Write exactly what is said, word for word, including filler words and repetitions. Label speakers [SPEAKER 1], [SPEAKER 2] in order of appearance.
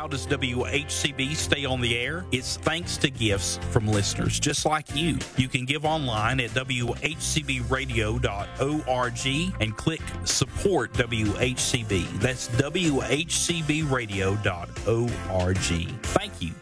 [SPEAKER 1] how does W H C B stay on the air? It's thanks to gifts from listeners just like you. You can give online at w h c b radio dot org and click support W H C B. That's w h c b radio dot org. Thank you.